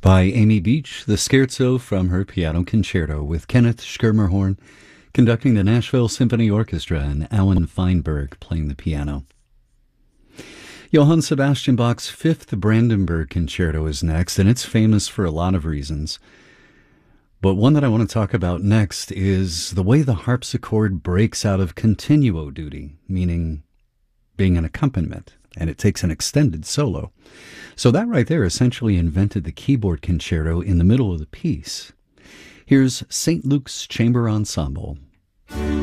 By Amy Beach, the Scherzo from her Piano Concerto with Kenneth Schirmerhorn conducting the Nashville Symphony Orchestra and Alan Feinberg playing the piano. Johann Sebastian Bach's Fifth Brandenburg Concerto is next, and it's famous for a lot of reasons. But one that I want to talk about next is the way the harpsichord breaks out of continuo duty, meaning being an accompaniment, and it takes an extended solo. So that right there essentially invented the keyboard concerto in the middle of the piece. Here's St. Luke's Chamber Ensemble.